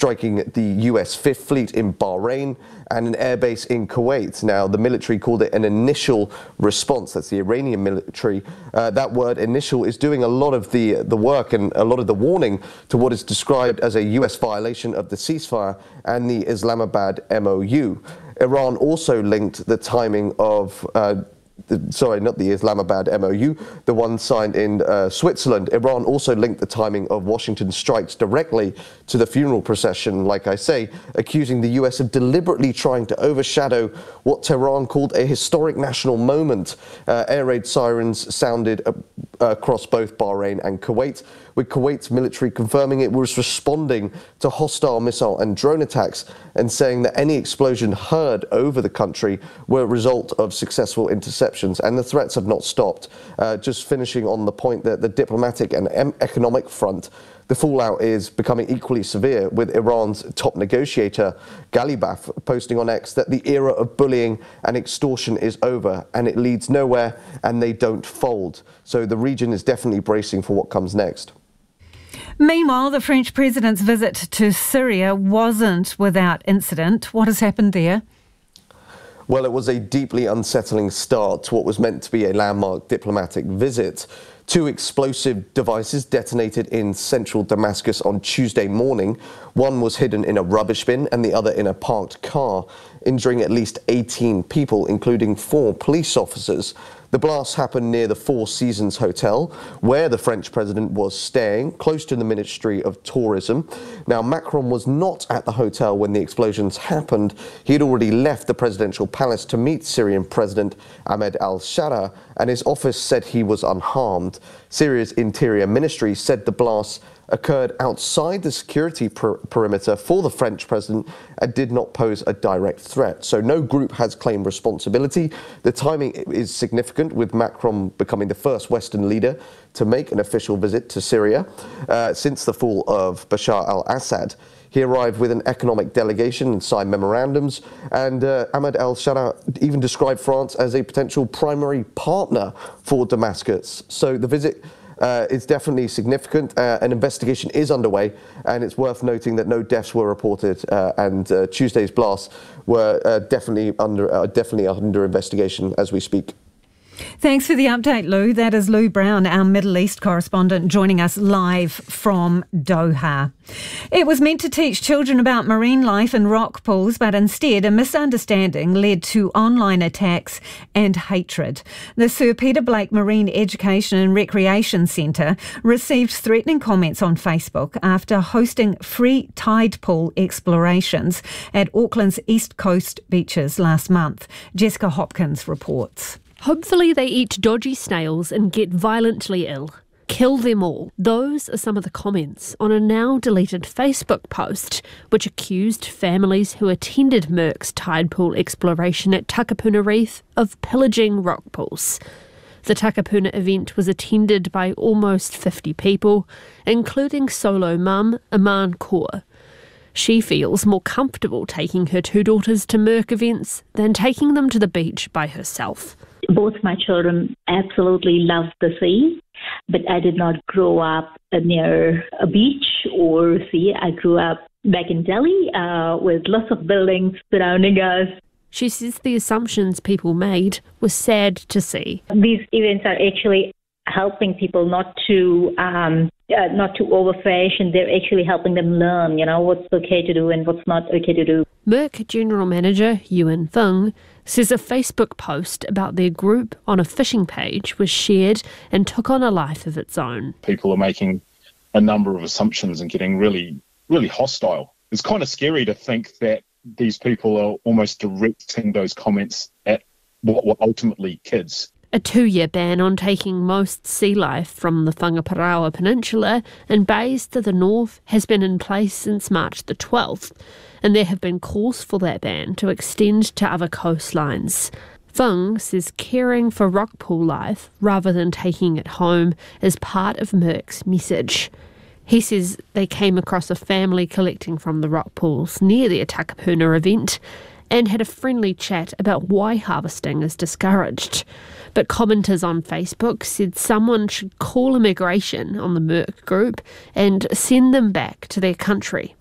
striking the US Fifth Fleet in Bahrain and an airbase in Kuwait. Now, the military called it an initial response. That's the Iranian military. That word initial is doing a lot of the work and a lot of the warning to what is described as a US violation of the ceasefire and the Islamabad MOU. Iran also linked the timing of not the Islamabad MOU, the one signed in Switzerland. Iran also linked the timing of Washington strikes directly to the funeral procession, like I say, accusing the US of deliberately trying to overshadow what Tehran called a historic national moment. Air raid sirens sounded across both Bahrain and Kuwait, with Kuwait's military confirming it was responding to hostile missile and drone attacks and saying that any explosion heard over the country were a result of successful interceptions. And the threats have not stopped. Just finishing on the point that the diplomatic and economic front, the fallout is becoming equally severe, with Iran's top negotiator, Ghalibaf, posting on X that the era of bullying and extortion is over and it leads nowhere and they don't fold. So the region is definitely bracing for what comes next. Meanwhile, the French president's visit to Syria wasn't without incident. What has happened there? Well, it was a deeply unsettling start to what was meant to be a landmark diplomatic visit. 2 explosive devices detonated in central Damascus on Tuesday morning. One was hidden in a rubbish bin and the other in a parked car, injuring at least 18 people, including 4 police officers. The blast happened near the Four Seasons Hotel, where the French president was staying, close to the Ministry of Tourism. Now, Macron was not at the hotel when the explosions happened. He had already left the presidential palace to meet Syrian President Ahmed al-Shara, and his office said he was unharmed. Syria's Interior Ministry said the blast occurred outside the security perimeter for the French president and did not pose a direct threat. So no group has claimed responsibility. The timing is significant, with Macron becoming the first Western leader to make an official visit to Syria since the fall of Bashar al-Assad. He arrived with an economic delegation and signed memorandums, and Ahmed al-Shara even described France as a potential primary partner for Damascus. So the visit is definitely significant. An investigation is underway, and it's worth noting that no deaths were reported, and Tuesday's blasts were definitely under investigation as we speak. Thanks for the update, Lou. That is Lou Brown, our Middle East correspondent, joining us live from Doha. It was meant to teach children about marine life in rock pools, but instead a misunderstanding led to online attacks and hatred. The Sir Peter Blake Marine Education and Recreation Centre received threatening comments on Facebook after hosting free tide pool explorations at Auckland's East Coast beaches last month. Jessica Hopkins reports. Hopefully they eat dodgy snails and get violently ill. Kill them all. Those are some of the comments on a now deleted Facebook post which accused families who attended Merck's tide pool exploration at Takapuna Reef of pillaging rock pools. The Takapuna event was attended by almost 50 people, including solo mum Aman Kaur. She feels more comfortable taking her 2 daughters to Merck events than taking them to the beach by herself. Both my children absolutely love the sea, but I did not grow up near a beach or sea. I grew up back in Delhi with lots of buildings surrounding us. She says the assumptions people made were sad to see. These events are actually helping people not to overfish, and they're actually helping them learn, what's okay to do and what's not okay to do. Merck General Manager Yuan Feng says a Facebook post about their group on a fishing page was shared and took on a life of its own. People are making a number of assumptions and getting really, really hostile. It's kind of scary to think that these people are almost directing those comments at what were ultimately kids. A 2-year ban on taking most sea life from the Whangaparaoa Peninsula and bays to the north has been in place since March the 12th, and there have been calls for that ban to extend to other coastlines. Fung says caring for rock pool life rather than taking it home is part of Merck's message. He says they came across a family collecting from the rock pools near their Takapuna event and had a friendly chat about why harvesting is discouraged. But commenters on Facebook said someone should call immigration on the Merck group and send them back to their country.